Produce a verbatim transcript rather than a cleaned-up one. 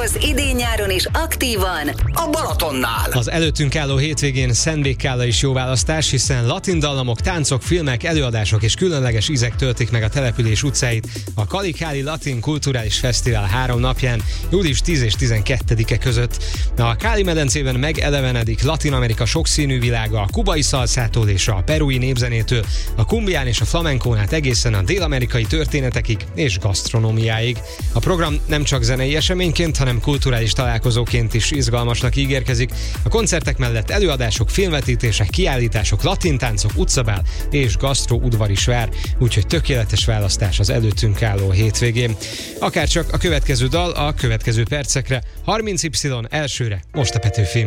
Az idén-nyáron is aktívan a Balatonnál. Az előttünk álló hétvégén Szentbékkála is jó választás, hiszen latin dallamok, táncok, filmek, előadások és különleges ízek töltik meg a település utcáit a Kalikáli Latin Kulturális Fesztivál három napján, július tíz és tizenkettedike között. A Káli-medencében megelevenedik Latin-Amerika sokszínű világa, a kubai szalszától és a perui népzenétől, a kumbián és a flamenkón át egészen a dél-amerikai történetekig és gasztronómiáig. A program nem csak zenei eseményként, hanem kulturális találkozóként is izgalmasnak ígérkezik. A koncertek mellett előadások, filmvetítések, kiállítások, latintáncok, utcabál és gasztro-udvar is vár, úgyhogy tökéletes választás az előttünk álló hétvégén. Akárcsak a következő dal a következő percekre, harminc Y elsőre, most a Petőfi.